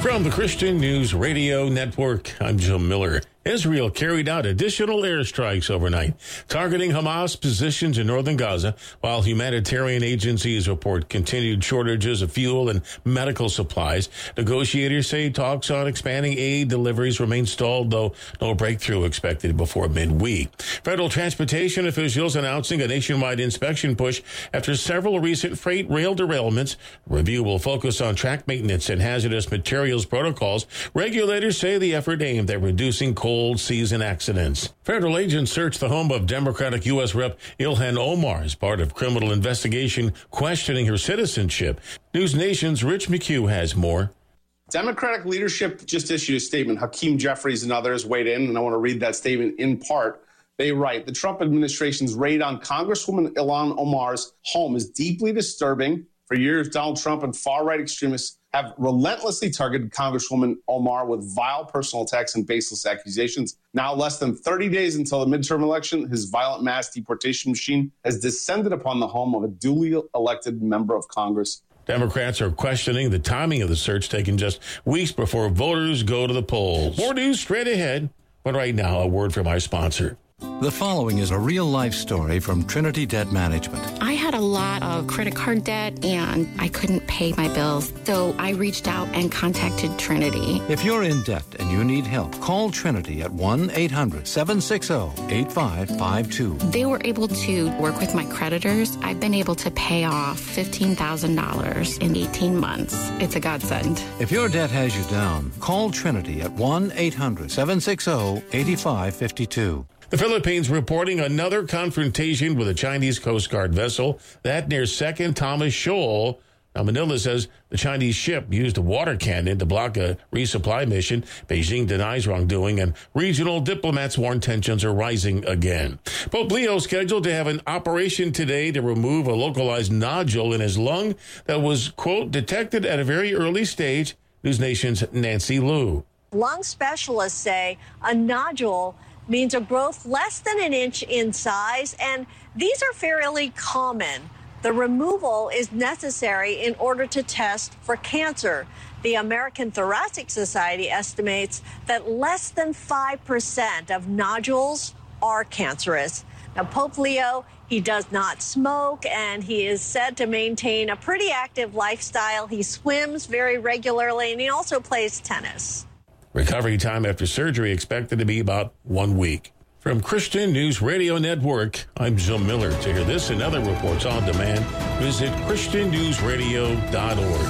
From the Christian News Radio Network, I'm Jim Miller. Israel carried out additional airstrikes overnight, targeting Hamas positions in northern Gaza, while humanitarian agencies report continued shortages of fuel and medical supplies. Negotiators say talks on expanding aid deliveries remain stalled, though no breakthrough expected before midweek. Federal transportation officials announcing a nationwide inspection push after several recent freight rail derailments. The review will focus on track maintenance and hazardous materials protocols. Regulators say the effort aimed at reducing cold season accidents. Federal agents searched the home of Democratic U.S. Rep. Ilhan Omar as part of criminal investigation questioning her citizenship. News Nation's Rich McHugh has more. Democratic leadership just issued a statement. Hakeem Jeffries and others weighed in, and I want to read that statement in part. They write, the Trump administration's raid on Congresswoman Ilhan Omar's home is deeply disturbing. For years, Donald Trump and far-right extremists have relentlessly targeted Congresswoman Omar with vile personal attacks and baseless accusations. Now, less than 30 days until the midterm election, his violent mass deportation machine has descended upon the home of a duly elected member of Congress. Democrats are questioning the timing of the search, taking just weeks before voters go to the polls. More news straight ahead, but right now, a word from our sponsor. The following is a real-life story from Trinity Debt Management. I had a lot of credit card debt, and I couldn't pay my bills, so I reached out and contacted Trinity. If you're in debt and you need help, call Trinity at 1-800-760-8552. They were able to work with my creditors. I've been able to pay off $15,000 in 18 months. It's a godsend. If your debt has you down, call Trinity at 1-800-760-8552. The Philippines reporting another confrontation with a Chinese Coast Guard vessel, that near 2nd Thomas Shoal. Now, Manila says the Chinese ship used a water cannon to block a resupply mission. Beijing denies wrongdoing, and regional diplomats warn tensions are rising again. Pope Leo scheduled to have an operation today to remove a localized nodule in his lung that was, quote, detected at a very early stage. News Nation's Nancy Liu. Lung specialists say a nodule means a growth less than an inch in size, and these are fairly common. The removal is necessary in order to test for cancer. The American Thoracic Society estimates that less than 5% of nodules are cancerous. Now, Pope Leo, he does not smoke, and he is said to maintain a pretty active lifestyle. He swims very regularly, and he also plays tennis. Recovery time after surgery expected to be about 1 week. From Christian News Radio Network, I'm Jim Miller. To hear this and other reports on demand, visit ChristianNewsRadio.org.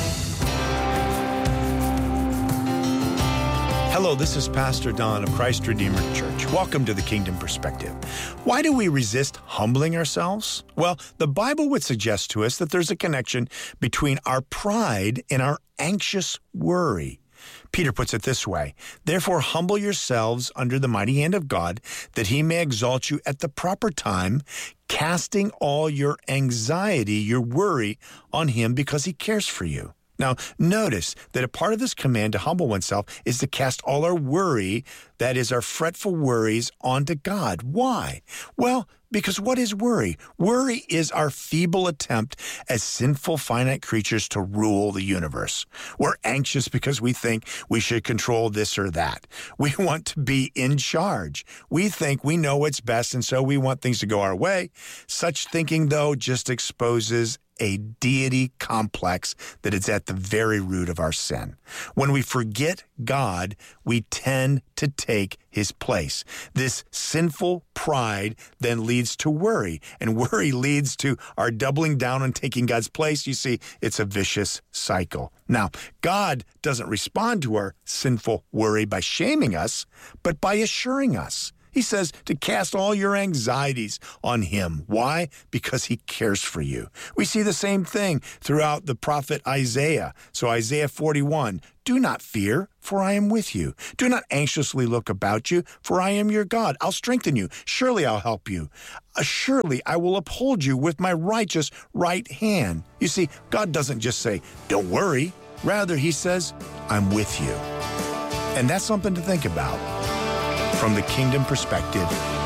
Hello, this is Pastor Don of Christ Redeemer Church. Welcome to the Kingdom Perspective. Why do we resist humbling ourselves? Well, the Bible would suggest to us that there's a connection between our pride and our anxious worry. Peter puts it this way, therefore humble yourselves under the mighty hand of God, that he may exalt you at the proper time, casting all your anxiety, your worry, on him because he cares for you. Now, notice that a part of this command to humble oneself is to cast all our worry, that is our fretful worries, onto God. Why? Well, because what is worry? Worry is our feeble attempt as sinful, finite creatures to rule the universe. We're anxious because we think we should control this or that. We want to be in charge. We think we know what's best, and so we want things to go our way. Such thinking, though, just exposes a deity complex that is at the very root of our sin. When we forget God, we tend to take his place. This sinful pride then leads to worry, and worry leads to our doubling down on taking God's place. You see, it's a vicious cycle. Now, God doesn't respond to our sinful worry by shaming us, but by assuring us. He says to cast all your anxieties on him. Why? Because he cares for you. We see the same thing throughout the prophet Isaiah. So Isaiah 41, do not fear, for I am with you. Do not anxiously look about you, for I am your God. I'll strengthen you. Surely I'll help you. Surely I will uphold you with my righteous right hand. You see, God doesn't just say, don't worry. Rather, he says, I'm with you. And that's something to think about. From the Kingdom Perspective,